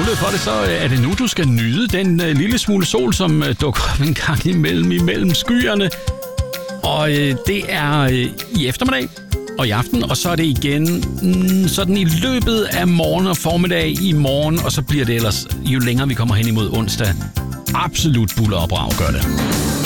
mulighed for det, så er det nu, du skal nyde den lille smule sol, som dukker op en gang imellem skyerne. Og det er i eftermiddag og i aften, og så er det igen sådan i løbet af morgen og formiddag i morgen, og så bliver det ellers, jo længere vi kommer hen imod onsdag, absolut buller og brag gør det.